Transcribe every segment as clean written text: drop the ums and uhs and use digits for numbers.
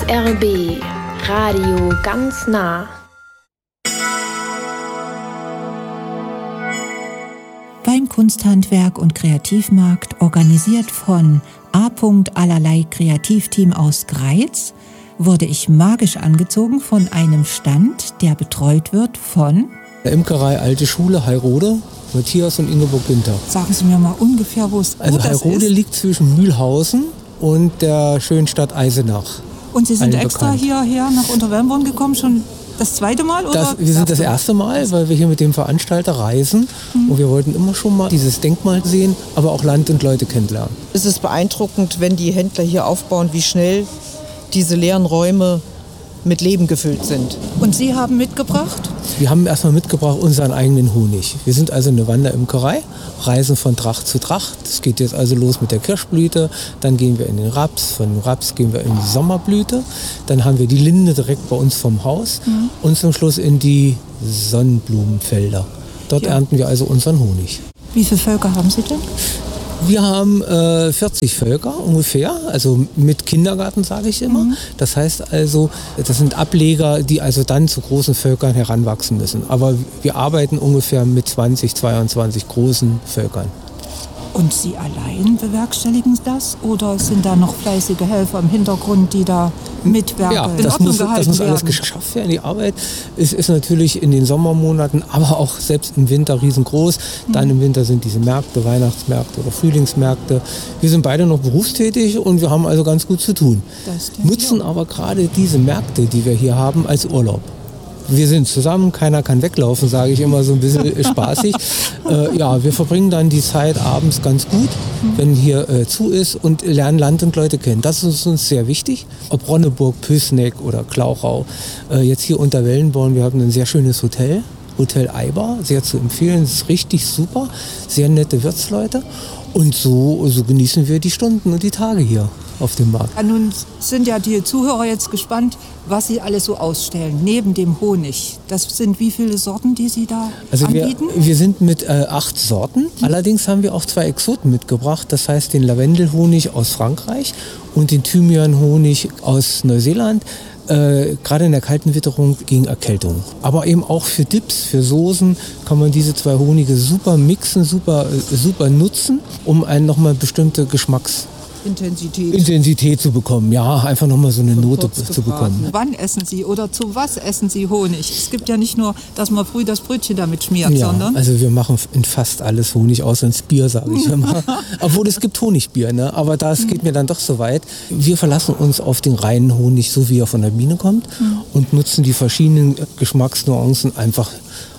RBB Radio ganz nah. Beim Kunsthandwerk und Kreativmarkt, organisiert von A. Allerlei Kreativteam aus Greiz, wurde ich magisch angezogen von einem Stand, der betreut wird von der Imkerei Alte Schule, Heyrode, Matthias und Ingeborg Günther. Sagen Sie mir mal ungefähr, wo das Heyrode ist. liegt zwischen Mühlhausen und der schönen Stadt Eisenach. Und Sie sind extra hierher nach Unterwelmborn gekommen, schon das zweite Mal? Oder Wir sind das erste Mal, weil wir hier mit dem Veranstalter reisen. Und wir wollten immer schon mal dieses Denkmal sehen, aber auch Land und Leute kennenlernen. Es ist beeindruckend, wenn die Händler hier aufbauen, wie schnell diese leeren Räume mit Leben gefüllt sind. Und Sie haben mitgebracht? Wir haben erstmal mitgebracht unseren eigenen Honig. Wir sind also eine Wanderimkerei, reisen von Tracht zu Tracht. Es geht jetzt also los mit der Kirschblüte, dann gehen wir in den Raps, von dem Raps gehen wir in die Sommerblüte, dann haben wir die Linde direkt bei uns vom Haus und zum Schluss in die Sonnenblumenfelder. Dort ernten wir also unseren Honig. Wie viele Völker haben Sie denn? Wir haben 40 Völker ungefähr, also mit Kindergarten sage ich immer. Das heißt also, das sind Ableger, die also dann zu großen Völkern heranwachsen müssen. Aber wir arbeiten ungefähr mit 20, 22 großen Völkern. Und Sie allein bewerkstelligen das? Oder sind da noch fleißige Helfer im Hintergrund, die da mitwirken? Ja, das muss alles geschafft werden. Die Arbeit ist natürlich in den Sommermonaten, aber auch selbst im Winter riesengroß. Dann im Winter sind diese Märkte, Weihnachtsmärkte oder Frühlingsmärkte. Wir sind beide noch berufstätig und wir haben also ganz gut zu tun. Nutzen aber gerade diese Märkte, die wir hier haben, als Urlaub. Wir sind zusammen, keiner kann weglaufen, sage ich immer so ein bisschen spaßig. Wir verbringen dann die Zeit abends ganz gut, wenn hier zu ist und lernen Land und Leute kennen. Das ist uns sehr wichtig. Ob Ronneburg, Pößneck oder Klauchau, jetzt hier Unterwellenborn, wir haben ein sehr schönes Hotel, Hotel Eiber, sehr zu empfehlen, es ist richtig super, sehr nette Wirtsleute. Und so genießen wir die Stunden und die Tage hier auf dem Markt. Ja, nun sind ja die Zuhörer jetzt gespannt, was Sie alles so ausstellen, neben dem Honig. Das sind wie viele Sorten, die Sie da anbieten? Wir sind mit 8 Sorten. Allerdings haben wir auch 2 Exoten mitgebracht. Das heißt den Lavendelhonig aus Frankreich und den Thymianhonig aus Neuseeland. Gerade in der kalten Witterung gegen Erkältung. Aber eben auch für Dips, für Soßen kann man diese 2 Honige super mixen, super nutzen, um einen nochmal bestimmte Intensität zu bekommen. Ja, einfach nochmal so eine Note zu bekommen. Wann essen Sie oder zu was essen Sie Honig? Es gibt ja nicht nur, dass man früh das Brötchen damit schmiert, sondern... Also wir machen in fast alles Honig, außer ins Bier, sage ich immer. Obwohl es gibt Honigbier, ne? Aber das geht mir dann doch so weit. Wir verlassen uns auf den reinen Honig, so wie er von der Biene kommt und nutzen die verschiedenen Geschmacksnuancen einfach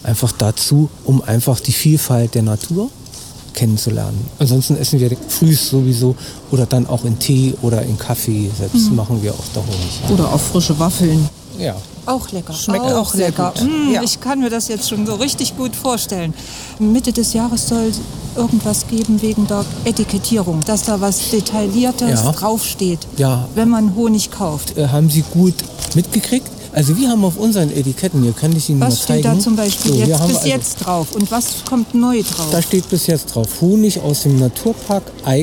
dazu, um einfach die Vielfalt der Natur kennenzulernen. Ansonsten essen wir früh sowieso oder dann auch in Tee oder in Kaffee. Selbst machen wir auch da Honig. Oder auch frische Waffeln. Ja. Auch lecker. Schmeckt auch lecker. Ja. Ich kann mir das jetzt schon so richtig gut vorstellen. Mitte des Jahres soll irgendwas geben wegen der Etikettierung, dass da was Detailliertes draufsteht, wenn man Honig kauft. Haben Sie gut mitgekriegt? Also wir haben auf unseren Etiketten, hier kann ich Ihnen mal zeigen. Was steht da zum Beispiel jetzt drauf und was kommt neu drauf? Da steht bis jetzt drauf Honig aus dem Naturpark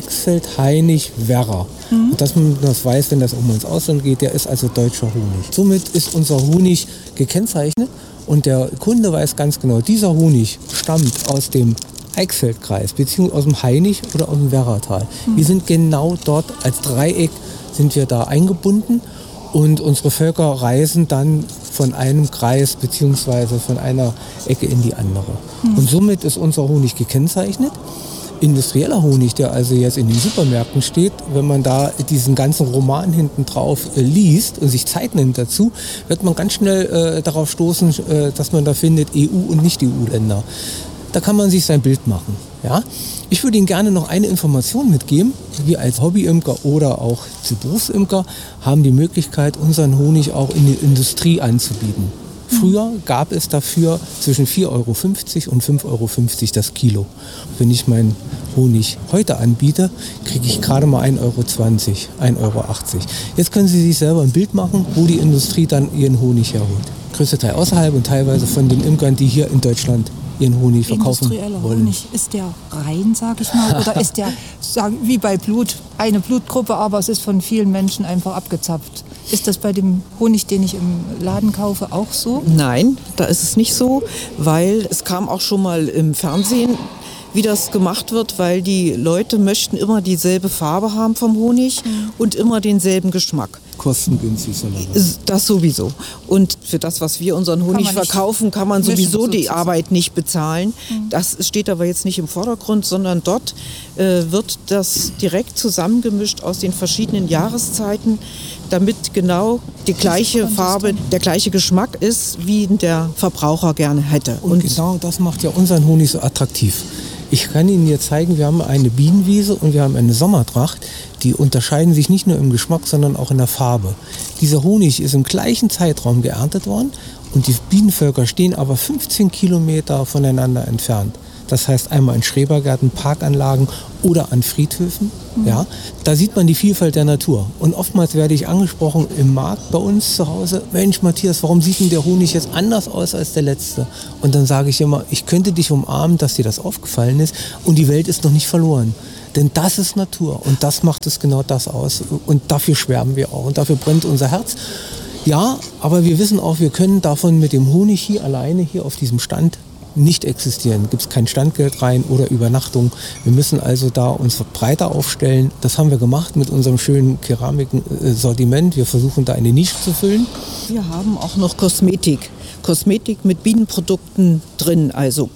Eichsfeld-Hainich-Werra. Und dass man das weiß, wenn das um ins Ausland geht, der ist also deutscher Honig. Somit ist unser Honig gekennzeichnet und der Kunde weiß ganz genau, dieser Honig stammt aus dem Eichsfeldkreis, beziehungsweise aus dem Hainich oder aus dem Werratal. Wir sind genau dort als Dreieck sind wir da eingebunden. Und unsere Völker reisen dann von einem Kreis bzw. von einer Ecke in die andere. Und somit ist unser Honig gekennzeichnet. Industrieller Honig, der also jetzt in den Supermärkten steht, wenn man da diesen ganzen Roman hinten drauf liest und sich Zeit nimmt dazu, wird man ganz schnell darauf stoßen, dass man da findet EU- und Nicht-EU-Länder. Da kann man sich sein Bild machen. Ja? Ich würde Ihnen gerne noch eine Information mitgeben. Wir als Hobbyimker oder auch zu Berufsimker haben die Möglichkeit, unseren Honig auch in die Industrie anzubieten. Früher gab es dafür zwischen 4,50 € und 5,50 € das Kilo. Wenn ich meinen Honig heute anbiete, kriege ich gerade mal 1,20 €, 1,80 €. Jetzt können Sie sich selber ein Bild machen, wo die Industrie dann ihren Honig herholt. Größte Teil außerhalb und teilweise von den Imkern, die hier in Deutschland ihren Honig verkaufen Industrieller wollen. Honig, ist der rein, sag ich mal, oder ist der, wie bei Blut, eine Blutgruppe, aber es ist von vielen Menschen einfach abgezapft? Ist das bei dem Honig, den ich im Laden kaufe, auch so? Nein, da ist es nicht so, weil es kam auch schon mal im Fernsehen, wie das gemacht wird, weil die Leute möchten immer dieselbe Farbe haben vom Honig und immer denselben Geschmack. Kostengünstig soll er sein. Das sowieso. Und für das, was wir unseren Honig verkaufen, kann man sowieso die Arbeit nicht bezahlen. Das steht aber jetzt nicht im Vordergrund, sondern dort wird das direkt zusammengemischt aus den verschiedenen Jahreszeiten, damit genau die gleiche Farbe, der gleiche Geschmack ist, wie der Verbraucher gerne hätte. Und genau das macht ja unseren Honig so attraktiv. Ich kann Ihnen hier zeigen, wir haben eine Bienenwiese und wir haben eine Sommertracht. Die unterscheiden sich nicht nur im Geschmack, sondern auch in der Farbe. Dieser Honig ist im gleichen Zeitraum geerntet worden und die Bienenvölker stehen aber 15 Kilometer voneinander entfernt. Das heißt einmal in Schrebergärten, Parkanlagen oder an Friedhöfen. Ja, da sieht man die Vielfalt der Natur. Und oftmals werde ich angesprochen im Markt bei uns zu Hause: Mensch Matthias, warum sieht denn der Honig jetzt anders aus als der letzte? Und dann sage ich immer, ich könnte dich umarmen, dass dir das aufgefallen ist und die Welt ist noch nicht verloren. Denn das ist Natur und das macht es genau das aus. Und dafür schwärmen wir auch und dafür brennt unser Herz. Ja, aber wir wissen auch, wir können davon mit dem Honig hier alleine hier auf diesem Stand nicht existieren. Gibt es kein Standgeld rein oder Übernachtung. Wir müssen also da uns breiter aufstellen. Das haben wir gemacht mit unserem schönen Keramik-Sortiment. Wir versuchen da eine Nische zu füllen. Wir haben auch noch Kosmetik. Kosmetik mit Bienenprodukten drin, also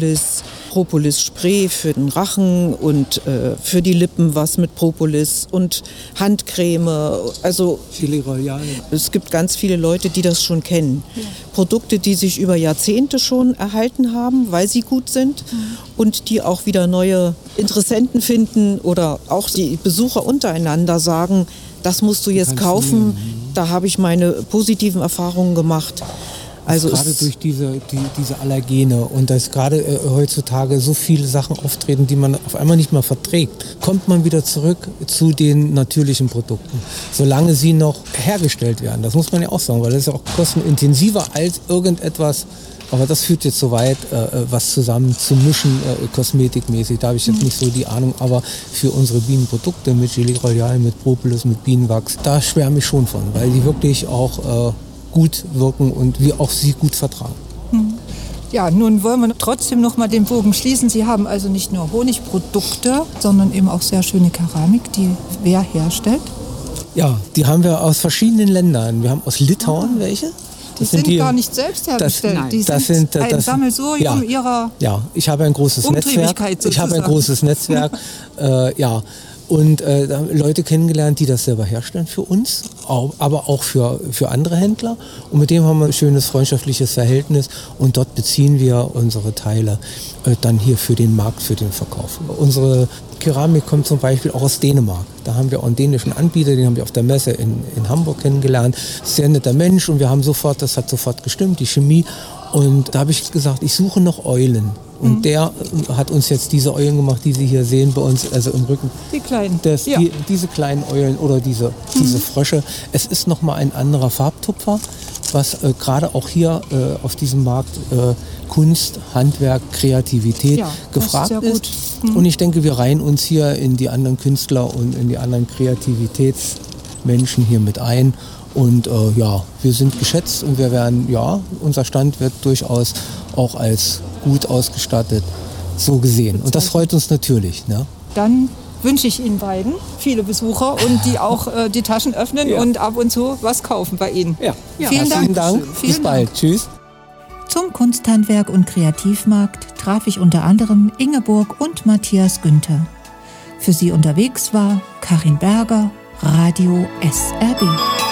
Propolis-Spray für den Rachen und für die Lippen was mit Propolis und Handcreme. Also Chili Royale. Es gibt ganz viele Leute, die das schon kennen. Ja. Produkte, die sich über Jahrzehnte schon erhalten haben, weil sie gut sind und die auch wieder neue Interessenten finden oder auch die Besucher untereinander sagen, das musst du jetzt kaufen, da habe ich meine positiven Erfahrungen gemacht. Also gerade durch diese Allergene und dass gerade heutzutage so viele Sachen auftreten, die man auf einmal nicht mehr verträgt, kommt man wieder zurück zu den natürlichen Produkten, solange sie noch hergestellt werden. Das muss man ja auch sagen, weil das ist ja auch kostenintensiver als irgendetwas. Aber das führt jetzt so weit, was zusammen zu mischen, kosmetikmäßig. Da habe ich jetzt nicht so die Ahnung. Aber für unsere Bienenprodukte mit Chili Royale, mit Propolis, mit Bienenwachs, da schwärme ich schon von, weil die wirklich auch gut wirken und wir auch sie gut vertragen. Ja, nun wollen wir trotzdem noch mal den Bogen schließen. Sie haben also nicht nur Honigprodukte, sondern eben auch sehr schöne Keramik, die wer herstellt? Ja, die haben wir aus verschiedenen Ländern. Wir haben aus Litauen welche. Die sind gar nicht selbst hergestellt. Die sind ein Sammelsurium ihrer ich habe ein großes Netzwerk. Und Leute kennengelernt, die das selber herstellen für uns, aber auch für andere Händler. Und mit dem haben wir ein schönes freundschaftliches Verhältnis und dort beziehen wir unsere Teile dann hier für den Markt, für den Verkauf. Unsere Keramik kommt zum Beispiel auch aus Dänemark. Da haben wir auch einen dänischen Anbieter, den haben wir auf der Messe in Hamburg kennengelernt. Sehr netter Mensch und wir haben das hat sofort gestimmt, die Chemie. Und da habe ich gesagt, ich suche noch Eulen. Und der hat uns jetzt diese Eulen gemacht, die Sie hier sehen bei uns, also im Rücken. Die kleinen. Diese kleinen Eulen oder diese Frösche. Es ist nochmal ein anderer Farbtupfer, was gerade auch hier auf diesem Markt Kunst, Handwerk, Kreativität gefragt ist. Und ich denke, wir reihen uns hier in die anderen Künstler und in die anderen Kreativitätsmenschen hier mit ein. Und wir sind geschätzt und wir werden, unser Stand wird durchaus auch als gut ausgestattet so gesehen. Und das freut uns natürlich. Ne? Dann wünsche ich Ihnen beiden viele Besucher und die auch die Taschen öffnen und ab und zu was kaufen bei Ihnen. Ja. Vielen Dank. Bis bald. Tschüss. Zum Kunsthandwerk und Kreativmarkt traf ich unter anderem Ingeborg und Matthias Günther. Für Sie unterwegs war Karin Berger, Radio SRB.